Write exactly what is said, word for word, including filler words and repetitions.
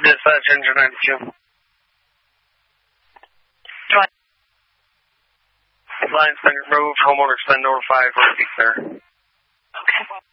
Dispatch, engine ninety-two. Lines been removed, homeowner spend over five, repeat there. Okay.